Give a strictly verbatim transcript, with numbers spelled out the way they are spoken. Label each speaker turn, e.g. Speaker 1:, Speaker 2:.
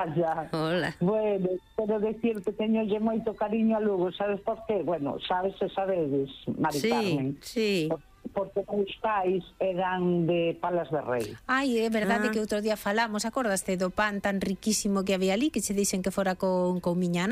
Speaker 1: ya.
Speaker 2: Hola.
Speaker 1: Bueno, pero decir que teñolle moito cariño a Lugo, sabes por qué? Bueno, sabes e sabedes, Mari
Speaker 2: Sí,
Speaker 1: Carmen.
Speaker 2: sí.
Speaker 1: Por, porque os pais eran de Palas de Rei.
Speaker 3: Ai, é verdade
Speaker 2: Ah.
Speaker 3: que outro día falamos, acordaste do pan tan riquísimo que había ali, que se dicen que fora con, con miña